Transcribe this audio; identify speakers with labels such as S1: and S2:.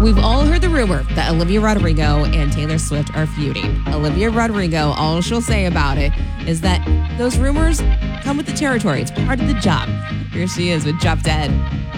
S1: We've all heard the rumor that Olivia Rodrigo and Taylor Swift are feuding. Olivia Rodrigo, all she'll say about it is that those rumors come with the territory. It's part of the job. Here she is with Drop Dead.